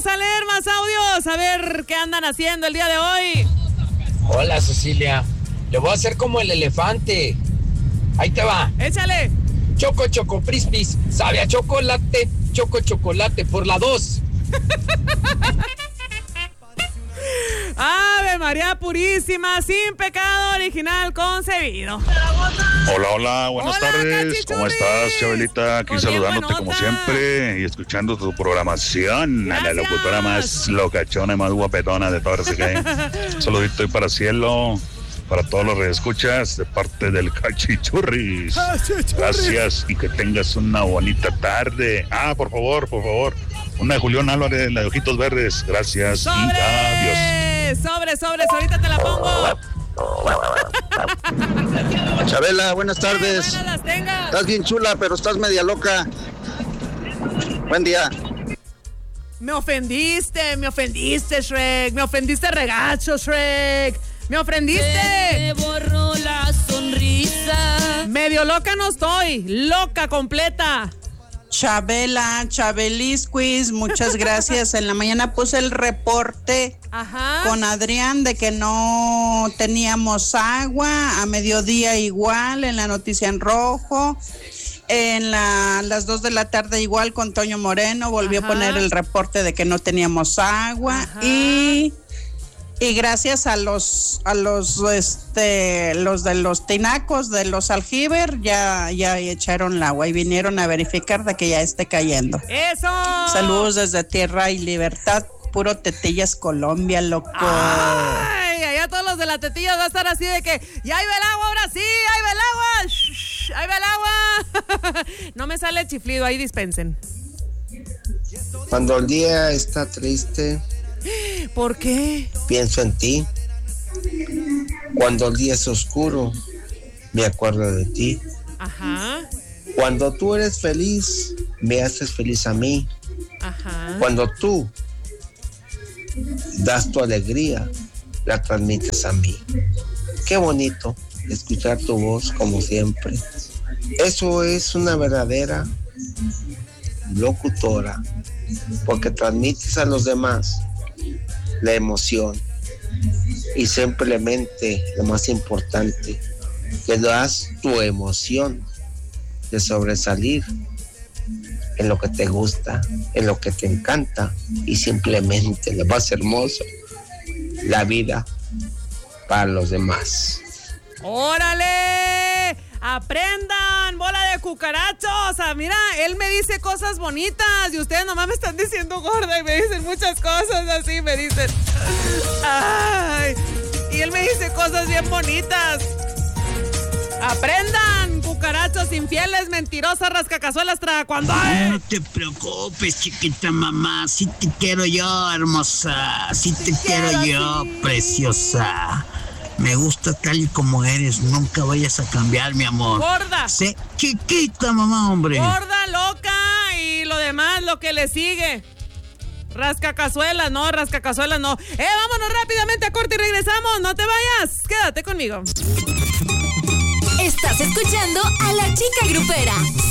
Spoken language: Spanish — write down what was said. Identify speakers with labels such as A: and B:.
A: Vamos a leer más audios, a ver qué andan haciendo el día de hoy.
B: Hola, Cecilia. Le voy a hacer como el elefante. Ahí te va.
A: Échale.
B: Choco, frispis. Sabe a chocolate. Chocolate por la 2.
A: Ave María Purísima, sin pecado original concebido.
C: Hola, buenas tardes. ¿Cómo estás, Chabelita? Aquí saludándote como siempre y escuchando tu programación.
A: Gracias.
C: A la locutora más locachona y más guapetona de todas las que hay. Un saludito ahí para Cielo, para todos los reescuchas de parte del Cachichurris. Gracias y que tengas una bonita tarde. Por favor. Una de Julián Álvarez, la de Ojitos Verdes. Gracias y adiós.
A: Sobres, ahorita te la pongo.
D: Chabela, buenas tardes.
A: Buenas las tengas.
D: Estás bien chula, pero estás media loca. Buen día.
A: Me ofendiste, Shrek. Me ofendiste regacho, Shrek. Me ofendiste.
E: Me borró la sonrisa.
A: Medio loca no estoy, loca completa.
F: Chabela, Chabelisquis, muchas gracias. En la mañana puse el reporte con Adrián de que no teníamos agua, a mediodía igual, en la noticia en rojo, las 2 de la tarde igual con Toño Moreno, volvió a poner el reporte de que no teníamos agua y gracias a los de los tinacos de los Aljiber ya echaron el agua y vinieron a verificar de que ya esté cayendo.
A: ¡Eso!
F: Saludos desde Tierra y Libertad, puro Tetillas, Colombia, loco.
A: Ay, allá todos los de la tetilla va a estar así de que ya ahí va el agua, ahora sí, ahí va el agua. Shh, ahí va el agua. No me sale chiflido, ahí dispensen.
G: Cuando el día está triste,
A: ¿por qué?
G: pienso en ti. Cuando el día es oscuro, me acuerdo de ti. Cuando tú eres feliz, me haces feliz a mí. Cuando tú das tu alegría, la transmites a mí. Qué bonito escuchar tu voz como siempre. Eso es una verdadera locutora, porque transmites a los demás la emoción y simplemente lo más importante, que das tu emoción de sobresalir en lo que te gusta, en lo que te encanta y simplemente lo más hermoso, la vida para los demás.
A: ¡Órale! ¡Aprendan, bola de cucarachos! Mira, él me dice cosas bonitas y ustedes nomás me están diciendo gorda y me dicen muchas cosas así, me dicen. ¡Ay! Y él me dice cosas bien bonitas. ¡Aprendan, cucarachos infieles, mentirosas, rascacazuelas, cuando hay!
H: No te preocupes, chiquita mamá. Sí te quiero yo, hermosa. Sí te quiero yo, preciosa. Me gusta tal y como eres. Nunca vayas a cambiar, mi amor.
A: Gorda.
H: Sé chiquita, mamá, hombre.
A: Gorda, loca y lo demás, lo que le sigue. Rascacazuelas, no. Vámonos rápidamente a corte y regresamos. No te vayas. Quédate conmigo.
I: Estás escuchando a La Chica Grupera,